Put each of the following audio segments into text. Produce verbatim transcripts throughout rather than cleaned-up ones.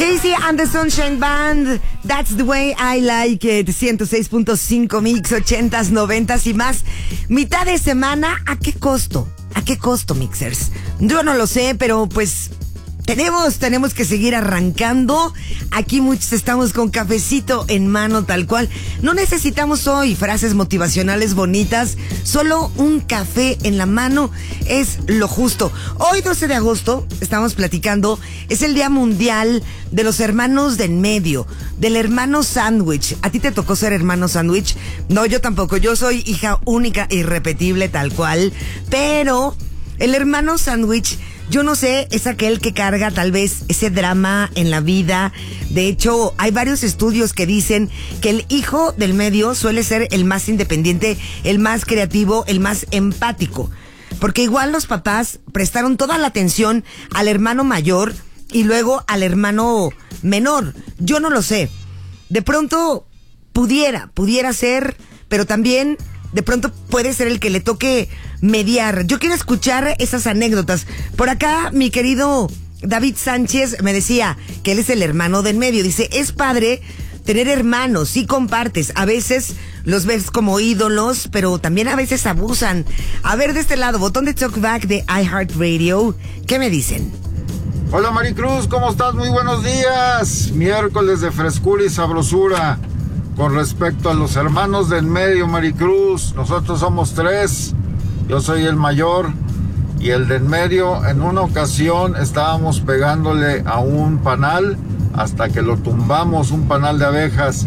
Casey and the Sunshine Band, That's the Way I Like It. ciento seis punto cinco mix, ochentas, noventas y más. Mitad de semana, ¿a qué costo? ¿A qué costo, mixers? Yo no lo sé, pero pues tenemos, tenemos que seguir arrancando. Aquí muchos estamos con cafecito en mano, tal cual. No necesitamos hoy frases motivacionales bonitas, solo un café en la mano es lo justo. Hoy, doce de agosto, estamos platicando, es el Día Mundial de los Hermanos de en Medio, del hermano sándwich. ¿A ti te tocó ser hermano sándwich? No, yo tampoco. Yo soy hija única, irrepetible, tal cual. Pero el hermano sándwich, yo no sé, es aquel que carga tal vez ese drama en la vida. De hecho, hay varios estudios que dicen que el hijo del medio suele ser el más independiente, el más creativo, el más empático. Porque igual los papás prestaron toda la atención al hermano mayor y luego al hermano menor. Yo no lo sé. De pronto pudiera, pudiera ser, pero también de pronto puede ser el que le toque mediar. Yo quiero escuchar esas anécdotas. Por acá, mi querido David Sánchez me decía que él es el hermano de en medio. Dice, es padre tener hermanos, sí compartes. A veces los ves como ídolos, pero también a veces abusan. A ver, de este lado, botón de talkback de iHeartRadio. ¿Qué me dicen? Hola Maricruz, ¿cómo estás? Muy buenos días. Miércoles de frescura y sabrosura. Con respecto a los hermanos de en medio, Maricruz, nosotros somos tres. Yo soy el mayor y el de en medio. En una ocasión estábamos pegándole a un panal hasta que lo tumbamos, un panal de abejas.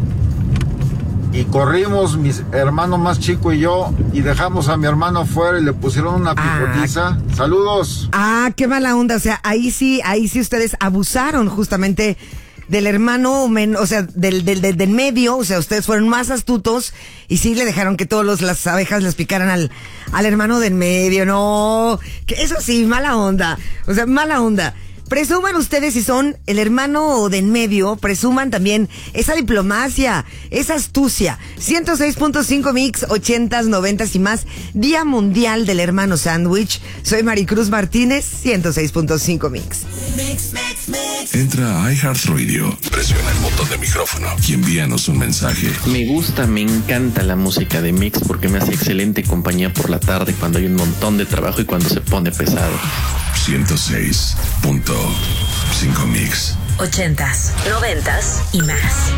Y corrimos, mi hermano más chico y yo, y dejamos a mi hermano afuera y le pusieron una picotiza. Ah, ¡saludos! Ah, qué mala onda. O sea, ahí sí, ahí sí ustedes abusaron justamente del hermano, men, o sea, del, del, del, del medio. O sea, ustedes fueron más astutos y sí le dejaron que todas las abejas les picaran al, al hermano del medio. No, que eso sí, mala onda. O sea, mala onda. Presuman ustedes si son el hermano de en medio, presuman también esa diplomacia, esa astucia. ciento seis punto cinco mix, ochentas, noventas y más. Día Mundial del Hermano Sándwich. Soy Maricruz Martínez, ciento seis punto cinco mix. Mix, mix, mix. Entra a iHeartRadio, presiona el botón de micrófono y envíanos un mensaje. Me gusta, me encanta la música de Mix porque me hace excelente compañía por la tarde cuando hay un montón de trabajo y cuando se pone pesado. ciento seis punto cinco mix. Ochentas, noventas y más.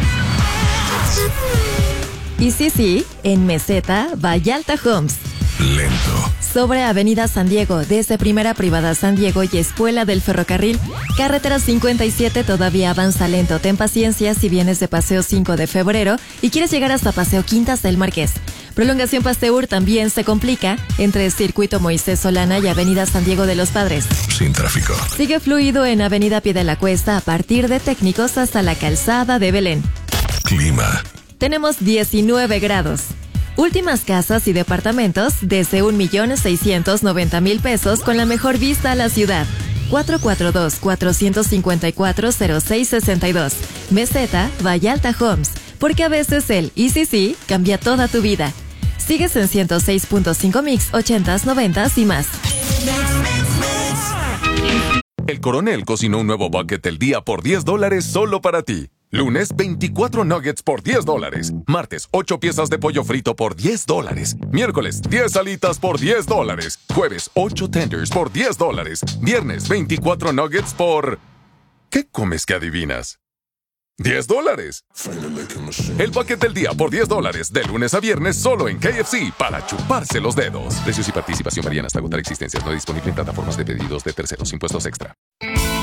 Y sí, sí, en Meseta, Vallalta Homes. Lento. Sobre Avenida San Diego, desde Primera Privada San Diego y Espuela del Ferrocarril. Carretera cincuenta y siete todavía avanza lento. Ten paciencia si vienes de Paseo cinco de febrero y quieres llegar hasta Paseo Quintas del Marqués. Prolongación Pasteur también se complica entre Circuito Moisés Solana y Avenida San Diego de los Padres. Sin tráfico. Sigue fluido en Avenida Pie de la Cuesta a partir de Técnicos hasta la Calzada de Belén. Clima. Tenemos diecinueve grados. Últimas casas y departamentos desde un millón seiscientos noventa mil pesos con la mejor vista a la ciudad. cuatro cuatro dos, cuatro cinco cuatro, cero seis seis dos. Meseta, Vallalta Homes. Porque a veces el I C C cambia toda tu vida. Sigues en ciento seis punto cinco mix, ochentas, noventas y más. El Coronel cocinó un nuevo bucket del día por diez dólares solo para ti. Lunes, veinticuatro nuggets por diez dólares. Martes, ocho piezas de pollo frito por diez dólares. Miércoles, diez alitas por diez dólares. Jueves, ocho tenders por diez dólares. Viernes, veinticuatro nuggets por... ¿Qué comes que adivinas? diez dólares. El bucket del día por diez dólares. De lunes a viernes solo en K F C para chuparse los dedos. Precios y participación varían hasta agotar existencias. No disponible en plataformas de pedidos de terceros. Impuestos extra.